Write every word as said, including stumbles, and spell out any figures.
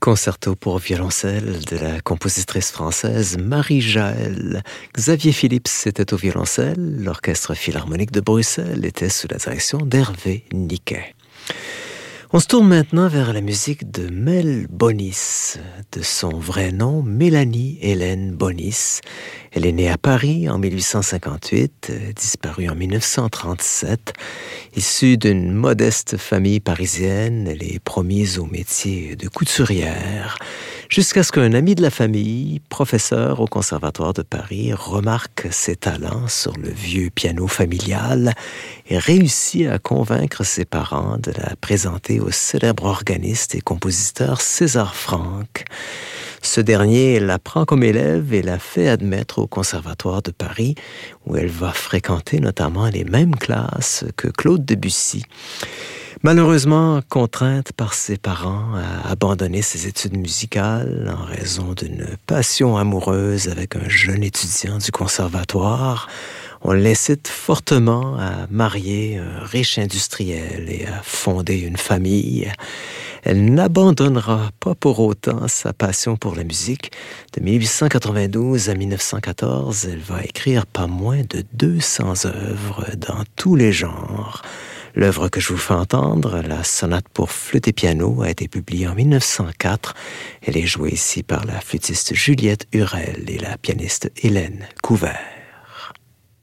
Concerto pour violoncelle de la compositrice française Marie-Jaëlle. Xavier Phillips était au violoncelle, l'Orchestre Philharmonique de Bruxelles était sous la direction d'Hervé Niquet. On se tourne maintenant vers la musique de Mel Bonis, de son vrai nom Mélanie Hélène Bonis. Elle est née à Paris en mille huit cent cinquante-huit, disparue en mille neuf cent trente-sept. Issue d'une modeste famille parisienne, elle est promise au métier de couturière, jusqu'à ce qu'un ami de la famille, professeur au Conservatoire de Paris, remarque ses talents sur le vieux piano familial et réussit à convaincre ses parents de la présenter au célèbre organiste et compositeur César Franck. Ce dernier la prend comme élève et la fait admettre au Conservatoire de Paris, où elle va fréquenter notamment les mêmes classes que Claude Debussy. Malheureusement contrainte par ses parents à abandonner ses études musicales en raison d'une passion amoureuse avec un jeune étudiant du conservatoire, on l'incite fortement à marier un riche industriel et à fonder une famille. Elle n'abandonnera pas pour autant sa passion pour la musique. De mille huit cent quatre-vingt-douze à mille neuf cent quatorze, elle va écrire pas moins de deux cents œuvres dans tous les genres. L'œuvre que je vous fais entendre, la sonate pour flûte et piano, a été publiée en mille neuf cent quatre. Elle est jouée ici par la flûtiste Juliette Hurel et la pianiste Hélène Couvert.